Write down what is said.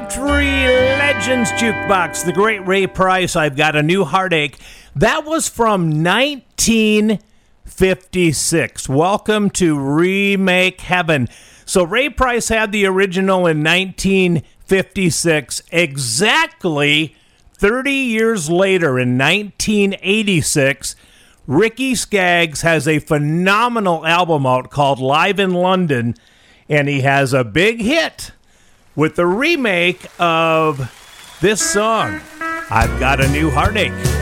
Country Legends Jukebox, the great Ray Price, I've Got a New Heartache. That was from 1956. Welcome to Remake Heaven. So Ray Price had the original in 1956. Exactly 30 years later, in 1986, Ricky Skaggs has a phenomenal album out called Live in London, and he has a big hit with the remake of this song, I've Got a New Heartache.